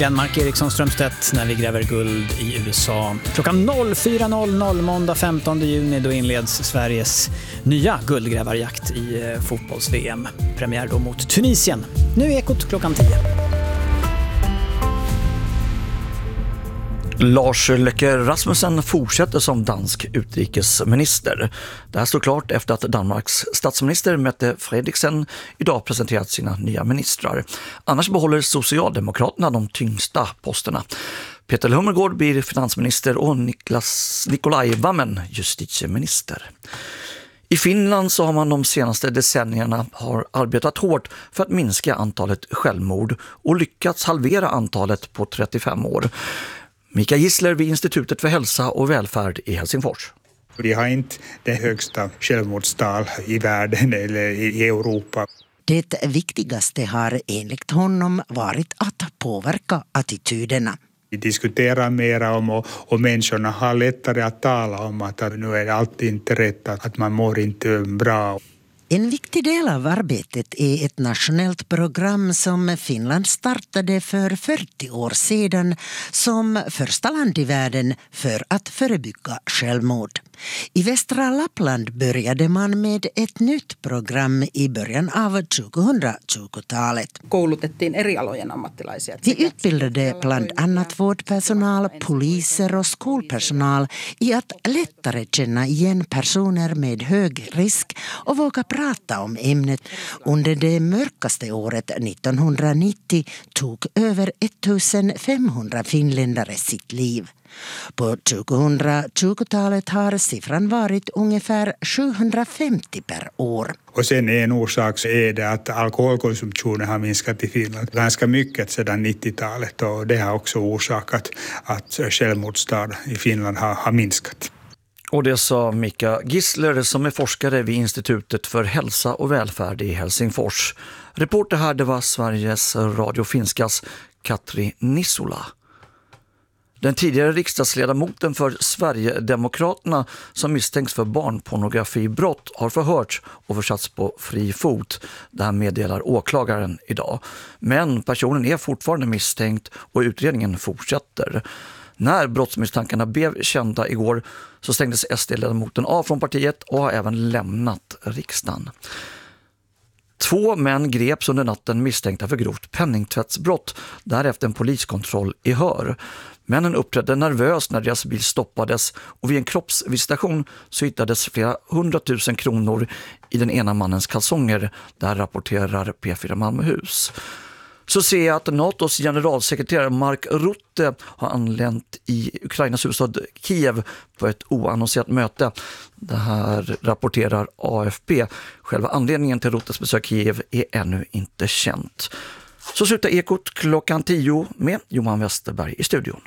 Glenmark Eriksson Strömstedt när vi gräver guld i USA. Klockan 04.00 måndag 15 juni då inleds Sveriges nya guldgrävarjakt i fotbolls-VM. Premiär då mot Tunisien. Nu är Ekot klockan 10. Lars Løkke Rasmussen fortsätter som dansk utrikesminister. Det här står klart efter att Danmarks statsminister Mette Frederiksen idag presenterat sina nya ministrar. Annars behåller Socialdemokraterna de tyngsta posterna. Peter Hummelgaard blir finansminister och Nikolaj Vammen justitieminister. I Finland så har man de senaste decennierna arbetat hårt för att minska antalet självmord och lyckats halvera antalet på 35 år. Mika Gisler vid Institutet för hälsa och välfärd i Helsingfors. Vi har inte det högsta självmordstal i världen eller i Europa. Det viktigaste har enligt honom varit att påverka attityderna. Vi diskuterar mera om och människorna har lättare att tala om att nu är allt inte rätt, att man mår inte bra. En viktig del av arbetet är ett nationellt program som Finland startade för 40 år sedan som första land i världen för att förebygga självmord. I västra Lappland började man med ett nytt program i början av 2020-talet. Koulutettiin eri alojen ammattilaisia. Vi utbildade bland annat vårdpersonal, poliser och skolpersonal i att lättare känna igen personer med hög risk och våga prata om ämnet. Under det mörkaste året 1990 tog över 1500 finländare sitt liv. På 2020-talet har siffran varit ungefär 750 per år. Och sen en orsak så är det att alkoholkonsumtionen har minskat i Finland ganska mycket sedan 90-talet och det har också orsakat att självmordstal i Finland har minskat. Och det sa Mika Gisler som är forskare vid Institutet för hälsa och välfärd i Helsingfors. Reporter här det var Sveriges Radio Finskas Katri Nisula. Den tidigare riksdagsledamoten för Sverigedemokraterna som misstänks för barnpornografibrott har förhörts och försatts på fri fot. Det här meddelar åklagaren idag. Men personen är fortfarande misstänkt och utredningen fortsätter. När brottsmisstankarna blev kända igår så stängdes SD-ledamoten av från partiet och har även lämnat riksdagen. 2 män greps under natten misstänkta för grovt penningtvättsbrott, därefter en poliskontroll i Hör. Männen uppträdde nervöst när deras bil stoppades och vid en kroppsvisitation så hittades flera 100 000 kronor i den ena mannens kalsonger, där rapporterar P4 Malmöhus. Så ser jag att NATOs generalsekreterare Mark Rutte har anlänt i Ukrainas huvudstad Kiev på ett oannonserat möte. Det här rapporterar AFP. Själva anledningen till Ruttes besök i Kiev är ännu inte känt. Så slutar Ekot klockan 10 med Johan Westerberg i studion.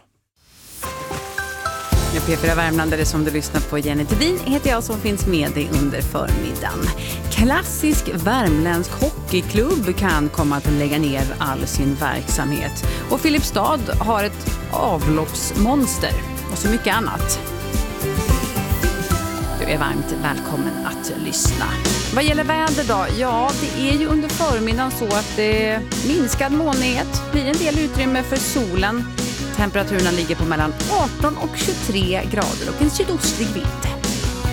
P4 Värmland är det som du lyssnar på. Jenny Tedin heter jag som finns med dig under förmiddagen. Klassisk värmländsk hockeyklubb kan komma att lägga ner all sin verksamhet. Och Filipstad har ett avloppsmonster och så mycket annat. Du är varmt välkommen att lyssna. Vad gäller väder då? Ja, det är ju under förmiddagen så att det minskad molnighet, blir en del utrymme för solen. Temperaturerna ligger på mellan 18 och 23 grader och en sydostlig vind.